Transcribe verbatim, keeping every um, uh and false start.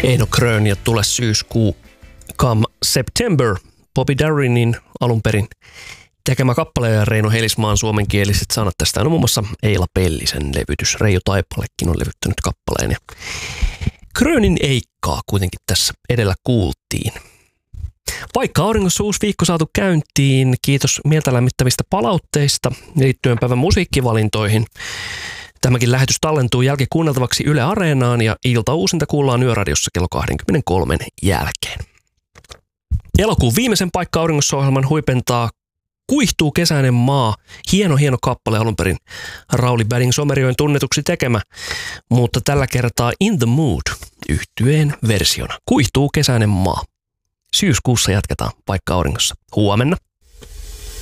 Eino Krön ja Tule syyskuu Come September. Bobby Darinin alun perin tekemä kappale ja Reino Helismaan suomenkieliset sanat. Tästä on muun muassa Eila Pellisen levytys. Reijo Taipalekin on levyttänyt kappaleen. Ja Krönin Eikkaa kuitenkin tässä edellä kuultiin. Vaikka auringossa uusi viikko saatu käyntiin, kiitos mieltä lämmittävistä palautteista liittyen päivän musiikkivalintoihin. Tämäkin lähetys tallentuu jälkikuunneltavaksi Yle Areenaan ja iltauusinta kuullaan Yöradiossa kello kaksikymmentäkolme jälkeen. Elokuun viimeisen Paikka auringossa -ohjelman huipentaa Kuihtuu kesäinen maa. Hieno, hieno kappale, alun perin Rauli Bading-Somerjoen tunnetuksi tekemä, mutta tällä kertaa In the Mood -yhtyeen versiona. Kuihtuu kesäinen maa. Syyskuussa jatketaan Paikka auringossa. Huomenna.